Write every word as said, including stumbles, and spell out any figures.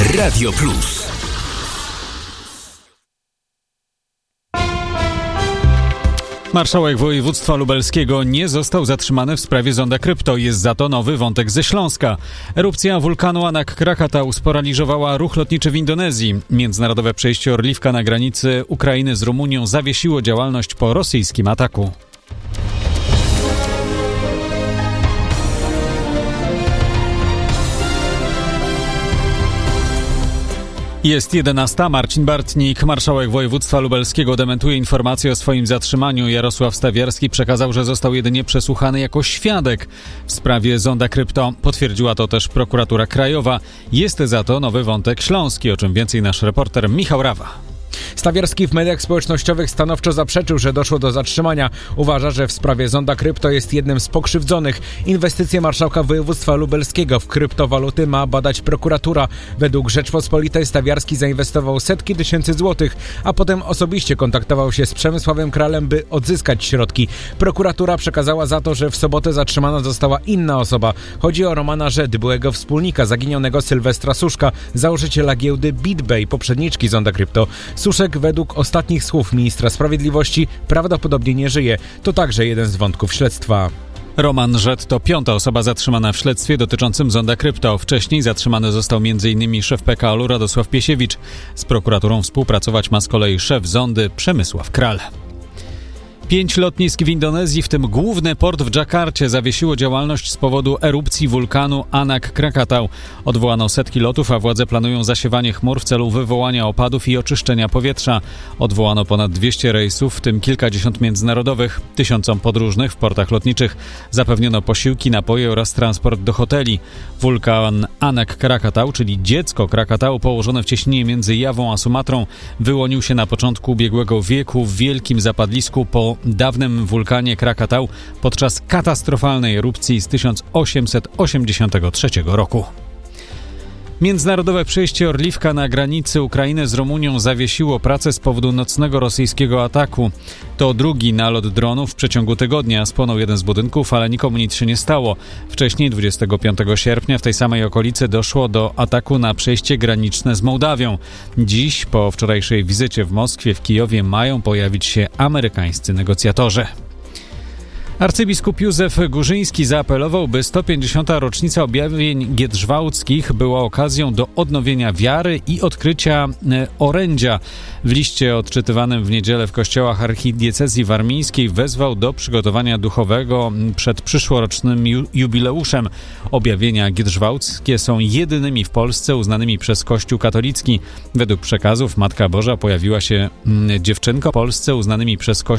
Radio Plus. Marszałek województwa lubelskiego nie został zatrzymany w sprawie zonda krypto. Jest za to nowy wątek ze Śląska. Erupcja wulkanu Anak Krakatau sparaliżowała ruch lotniczy w Indonezji. Międzynarodowe przejście Orliwka na granicy Ukrainy z Rumunią zawiesiło działalność po rosyjskim ataku. Jest jedenasta. Marcin Bartnik, marszałek województwa lubelskiego, dementuje informację o swoim zatrzymaniu. Jarosław Stawiarski przekazał, że został jedynie przesłuchany jako świadek w sprawie zonda krypto. Potwierdziła to też prokuratura krajowa. Jest za to nowy wątek śląski, o czym więcej nasz reporter Michał Rawa. Stawiarski w mediach społecznościowych stanowczo zaprzeczył, że doszło do zatrzymania. Uważa, że w sprawie zonda krypto jest jednym z pokrzywdzonych. Inwestycje marszałka województwa lubelskiego w kryptowaluty ma badać prokuratura. Według Rzeczpospolitej Stawiarski zainwestował setki tysięcy złotych, a potem osobiście kontaktował się z Przemysławem Kralem, by odzyskać środki. Prokuratura przekazała za to, że w sobotę zatrzymana została inna osoba. Chodzi o Romana Rzet, byłego wspólnika zaginionego Sylwestra Suszka, założyciela giełdy BitBay, poprzedniczki zonda krypto. Suszek według ostatnich słów ministra sprawiedliwości prawdopodobnie nie żyje. To także jeden z wątków śledztwa. Roman Rzet to piąta osoba zatrzymana w śledztwie dotyczącym zonda krypto. Wcześniej zatrzymany został m.in. szef P K O-u Radosław Piesiewicz. Z prokuraturą współpracować ma z kolei szef zondy Przemysław Kral. Pięć lotnisk w Indonezji, w tym główny port w Dżakarcie, zawiesiło działalność z powodu erupcji wulkanu Anak Krakatau. Odwołano setki lotów, a władze planują zasiewanie chmur w celu wywołania opadów i oczyszczenia powietrza. Odwołano ponad dwieście rejsów, w tym kilkadziesiąt międzynarodowych. Tysiącom podróżnych w portach lotniczych zapewniono posiłki, napoje oraz transport do hoteli. Wulkan Anak Krakatau, czyli dziecko Krakatau, położone w cieśninie między Jawą a Sumatrą, wyłonił się na początku ubiegłego wieku w wielkim zapadlisku po dawnym wulkanie Krakatau podczas katastrofalnej erupcji z tysiąc osiemset osiemdziesiątego trzeciego roku. Międzynarodowe przejście Orliwka na granicy Ukrainy z Rumunią zawiesiło pracę z powodu nocnego rosyjskiego ataku. To drugi nalot dronów w przeciągu tygodnia. Spłonął jeden z budynków, ale nikomu nic się nie stało. Wcześniej, dwudziestego piątego sierpnia, w tej samej okolicy doszło do ataku na przejście graniczne z Mołdawią. Dziś, po wczorajszej wizycie w Moskwie, w Kijowie, mają pojawić się amerykańscy negocjatorzy. Arcybiskup Józef Górzyński zaapelował, by sto pięćdziesiąta rocznica objawień giedrzwałdzkich była okazją do odnowienia wiary i odkrycia orędzia. W liście odczytywanym w niedzielę w kościołach archidiecezji warmińskiej wezwał do przygotowania duchowego przed przyszłorocznym ju- jubileuszem. Objawienia giedrzwałdzkie są jedynymi w Polsce uznanymi przez Kościół katolicki. Według przekazów Matka Boża pojawiła się mm, dziewczynko w Polsce uznanymi przez Kościół